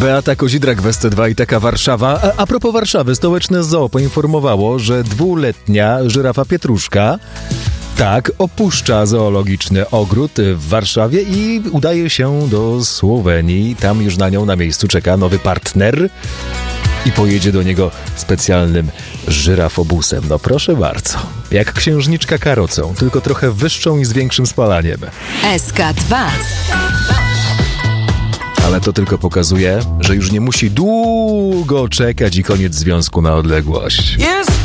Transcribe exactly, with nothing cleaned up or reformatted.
Beata Kozidrak w S C dwa i taka Warszawa. A, a propos Warszawy, stołeczne zoo poinformowało, że dwuletnia żyrafa Pietruszka tak opuszcza zoologiczny ogród w Warszawie i udaje się do Słowenii. Tam już na nią na miejscu czeka nowy partner i pojedzie do niego specjalnym żyrafobusem. No proszę bardzo, jak księżniczka karocą, tylko trochę wyższą i z większym spalaniem. S K dwa. Ale to tylko pokazuje, że już nie musi długo czekać i koniec związku na odległość. Jest